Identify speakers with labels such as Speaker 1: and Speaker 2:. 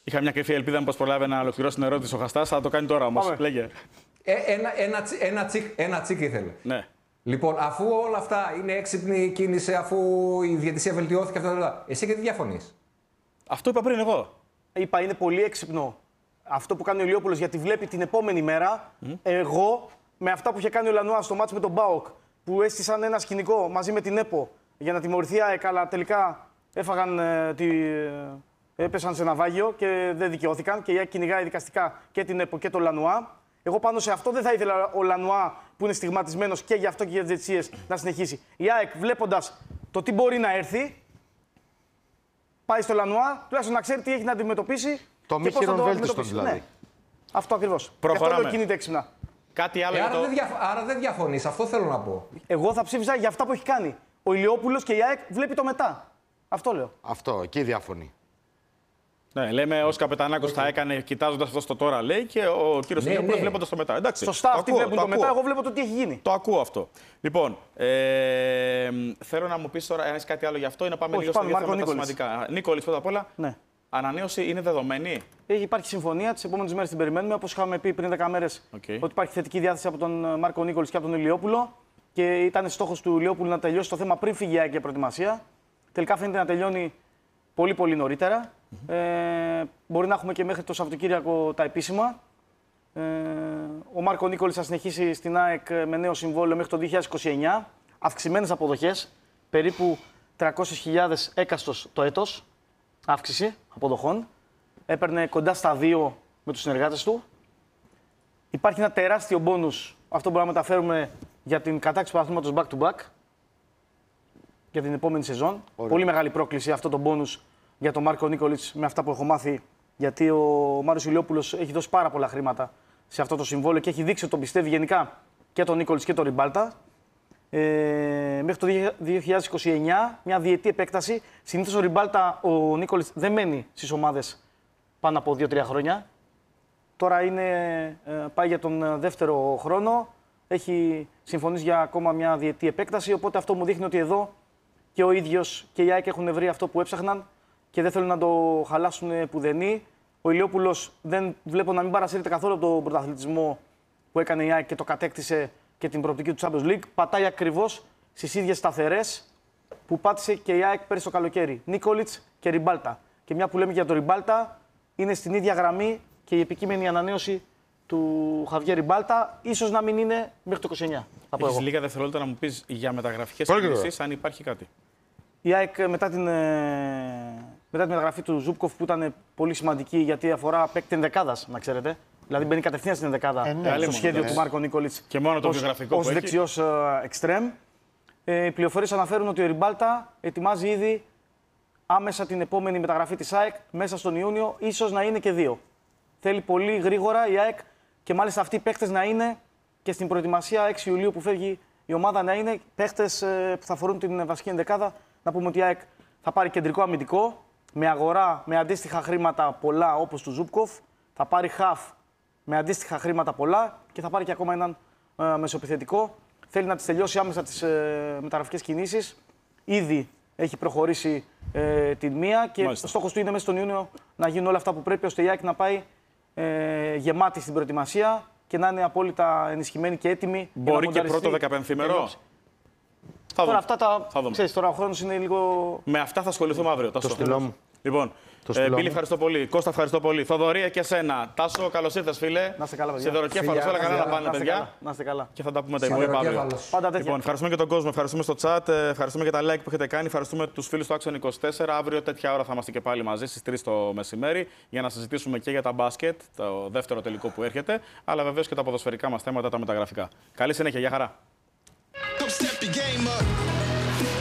Speaker 1: Είχα μια κρυφή ελπίδα πως προλάβει να ολοκληρώσει την ερώτηση ο Χαστάς, θα το κάνει τώρα όμως. Λέγε.
Speaker 2: Ένα τσίκ ήθελε.
Speaker 1: Ναι.
Speaker 2: Λοιπόν, αφού όλα αυτά είναι έξυπνη κίνηση, αφού η διαιτησία βελτιώθηκε, εσύ γιατί διαφωνείς?
Speaker 1: Αυτό είπα πριν εγώ.
Speaker 3: Είπα είναι πολύ έξυπνο αυτό που κάνει ο Ηλιόπουλος, γιατί βλέπει την επόμενη μέρα. Εγώ, με αυτά που είχε κάνει ο Λανουά στο μάτς με τον ΠΑΟΚ, που έστησαν ένα σκηνικό μαζί με την ΕΠΟ για να τιμωρηθεί η ΑΕΚ, αλλά τελικά έπεσαν σε ναυάγιο και δεν δικαιώθηκαν και η ΑΕΚ κυνηγάει δικαστικά και την ΕΠΟ και τον Λανουά. Εγώ πάνω σε αυτό δεν θα ήθελα ο Λανουά, που είναι στιγματισμένος και γι' αυτό και για τις διαιτησίες, να συνεχίσει. Η ΑΕΚ, βλέποντας το τι μπορεί να έρθει, πάει στο Λανουά, τουλάχιστον να ξέρει τι έχει να αντιμετωπίσει.
Speaker 4: Το μη χειροβέλτιστο δηλαδή.
Speaker 3: Ναι. Αυτό ακριβώς.
Speaker 1: Προχωράμε.
Speaker 3: Γι' αυτό κινείται έξυπνα.
Speaker 1: Κάτι άλλο
Speaker 2: άρα δεν διαφωνείς, αυτό θέλω να πω.
Speaker 3: Εγώ θα ψήφιζα για αυτά που έχει κάνει. Ο Ηλιόπουλος και η ΑΕΚ βλέπει το μετά. Αυτό λέω.
Speaker 4: Αυτό, εκεί διαφωνεί.
Speaker 1: Ναι, λέμε ως Καπετανάκος θα έκανε κοιτάζοντας αυτό στο τώρα, λέει, και ο κύριος Ηλιόπουλος βλέποντας το μετά. Εντάξει,
Speaker 3: σωστά, αυτοί βλέπουν το μετά, εγώ βλέπω το τι έχει γίνει.
Speaker 1: Το ακούω αυτό. Λοιπόν, θέλω να μου πεις τώρα, αν έχεις κάτι άλλο γι' αυτό, ή να πάμε λίγο στα διάφορα σημαντικά. Νίκολης, πρώτα απ' όλα,
Speaker 3: ναι.
Speaker 1: Ανανέωση είναι δεδομένη?
Speaker 3: Υπάρχει συμφωνία, τις επόμενες μέρες την περιμένουμε. Όπως είχαμε πει πριν 10 μέρες, ότι υπάρχει θετική διάθεση από τον Μάρκο Νίκολης και από τον Ηλιόπουλο. Και ήταν στόχος του Ηλιόπουλου να τελειώσει το θέμα πριν φύγει η ΑΕΚ για προετοιμασία. Τελικά φαίνεται να τελειώνει πολύ νωρίτερα. Μπορεί να έχουμε και μέχρι το Σαββατοκύριακο τα επίσημα. Ο Μάρκο Νίκολης θα συνεχίσει στην ΑΕΚ με νέο συμβόλαιο μέχρι το 2029. Αυξημένες αποδοχές, περίπου 300.000 έκαστος το έτος. Αύξηση αποδοχών. Έπαιρνε κοντά στα 2 με τους συνεργάτες του. Υπάρχει ένα τεράστιο μπόνους, αυτό μπορούμε να μεταφέρουμε για την κατάκτηση του πρωταθλήματος back-to-back για την επόμενη σεζόν. Ωραία. Πολύ μεγάλη πρόκληση αυτό το μπόνους για τον Μάρκο Νίκολιτς, με αυτά που έχω μάθει, γιατί ο Μάριος Ηλιόπουλος έχει δώσει πάρα πολλά χρήματα σε αυτό το συμβόλαιο και έχει δείξει ότι τον πιστεύει γενικά και τον Νίκολιτς και τον Ριμπάλτα. Μέχρι το 2029, μια διετή επέκταση. Συνήθως ο Ριμπάλτα, ο Νίκολιτς δεν μένει στις ομάδες πάνω από 2-3 χρόνια. Τώρα πάει για τον δεύτερο χρόνο. Έχει συμφωνήσει για ακόμα μια διετή επέκταση. Οπότε αυτό μου δείχνει ότι εδώ και ο ίδιος και η ΑΕΚ έχουν βρει αυτό που έψαχναν και δεν θέλουν να το χαλάσουν πουδενή. Ο Ηλιόπουλος δεν βλέπω να μην παρασύρεται καθόλου από τον πρωταθλητισμό που έκανε η ΑΕΚ και το κατέκτησε και την προοπτική του Champions League. Πατάει ακριβώς στις ίδιες σταθερές που πάτησε και η ΑΕΚ πέρυσι το καλοκαίρι. Νίκολιτς και Ριμπάλτα. Και μια που λέμε για τον Ριμπάλτα, είναι στην ίδια γραμμή και η επικείμενη ανανέωση του Χαβιέ Ριμπάλτα, ίσως να μην είναι μέχρι το 29.
Speaker 1: Έχεις λίγα δευτερόλεπτα να μου πεις για μεταγραφικές κινήσεις, αν υπάρχει κάτι.
Speaker 3: Η ΑΕΚ μετά τη μεταγραφή του Ζούπκοφ, που ήταν πολύ σημαντική γιατί αφορά παίκτη ενδεκάδας, να ξέρετε. Δηλαδή μπαίνει κατευθείαν στην ενδεκάδα στο σχέδιο του Μάρκο Νίκολιτς.
Speaker 1: Και μόνο το βιογραφικό
Speaker 3: ως δεξιός εξτρέμ. Οι πληροφορίες αναφέρουν ότι ο Ριμπάλτα ετοιμάζει ήδη άμεσα την επόμενη μεταγραφή της ΑΕΚ μέσα στον Ιούνιο, ίσως να είναι και 2. Θέλει πολύ γρήγορα η ΑΕΚ και μάλιστα αυτοί οι παίκτες να είναι και στην προετοιμασία 6 Ιουλίου που φεύγει η ομάδα, να είναι παίκτες που θα αφορούν την βασική ενδεκάδα. Να πούμε ότι η ΑΕΚ θα πάρει κεντρικό αμυντικό με αγορά με αντίστοιχα χρήματα πολλά όπως του Ζούπκοφ. Θα πάρει χαφ με αντίστοιχα χρήματα πολλά και θα πάρει και ακόμα έναν μεσοεπιθετικό. Θέλει να τις τελειώσει άμεσα τις μεταγραφικές κινήσεις. Ήδη έχει προχωρήσει την μία και ο στόχος του είναι μέσα στον Ιούνιο να γίνουν όλα αυτά που πρέπει ώστε η ΑΕΚ να πάει γεμάτη στην προετοιμασία και να είναι απόλυτα ενισχυμένη και έτοιμη.
Speaker 1: Μπορεί και πρώτο 15ημερο.
Speaker 3: Τώρα αυτά τα. Ξέρεις, τώρα ο χρόνος είναι λίγο.
Speaker 1: Με αυτά θα ασχοληθούμε αύριο.
Speaker 4: Το στυλό μου.
Speaker 1: Λοιπόν, Μπίλη, ευχαριστώ πολύ. Κώστα, ευχαριστώ πολύ. Θοδωρία και σένα. Τάσο, καλώς ήρθες, φίλε.
Speaker 3: Να είστε καλά, παιδιά.
Speaker 1: Σε δωροκέφαλο, όλα καλά να πάνε, παιδιά.
Speaker 3: Να είστε καλά.
Speaker 1: Και θα τα πούμε τα υπόλοιπα αύριο. Λοιπόν, ευχαριστούμε και τον κόσμο, ευχαριστούμε στο chat, ευχαριστούμε και τα like που έχετε κάνει. Ευχαριστούμε τους φίλους του Action 24. Αύριο, τέτοια ώρα θα είμαστε και πάλι μαζί στις 3 το μεσημέρι για να συζητήσουμε και για τα μπάσκετ, το δεύτερο τελικό που έρχεται, αλλά βεβαίως και τα ποδοσφαιρικά μας θέματα, τα μεταγραφικά. Καλή συνέχεια, γεια χαρά.